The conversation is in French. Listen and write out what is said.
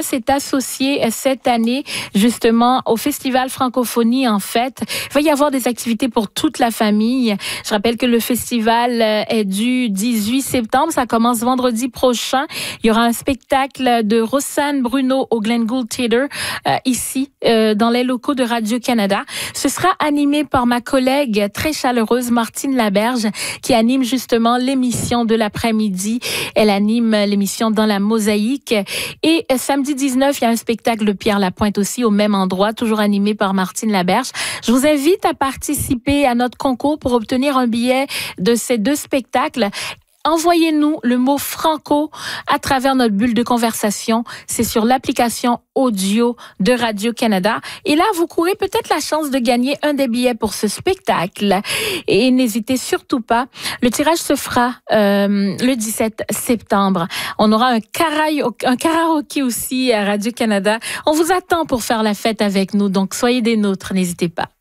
s'est associé cette année justement au Festival Francophonie en fait. Il va y avoir des activités pour toute la famille. Je rappelle que le festival est du 18 septembre. Ça commence vendredi prochain. Il y aura un spectacle de Rosanne Bruno au Glenn Gould Theatre ici dans les locaux de Radio-Canada. Ce sera animé par ma collègue très chaleureuse Martine Laberge qui anime justement l'émission de l'après-midi. Elle anime l'émission Dans la Mosaïque. Et samedi 19, il y a un spectacle de Pierre Lapointe aussi au même endroit, toujours animé par Martine Laberge. Je vous invite à participer à notre concours pour obtenir un billet de ces deux spectacles. Envoyez-nous le mot franco à travers notre bulle de conversation. C'est sur l'application audio de Radio-Canada. Et là, vous courez peut-être la chance de gagner un des billets pour ce spectacle. Et n'hésitez surtout pas. Le tirage se fera le 17 septembre. On aura un karaoké aussi à Radio-Canada. On vous attend pour faire la fête avec nous. Donc, soyez des nôtres. N'hésitez pas.